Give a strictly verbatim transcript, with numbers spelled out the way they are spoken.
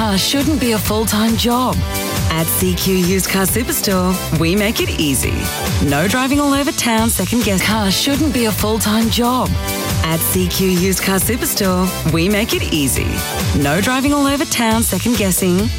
car shouldn't be a full-time job. At C Q Used Car Superstore, we make it easy. No driving all over town second-guess. Car shouldn't be a full-time job. At C Q Used Car Superstore, we make it easy. No driving all over town second-guessing.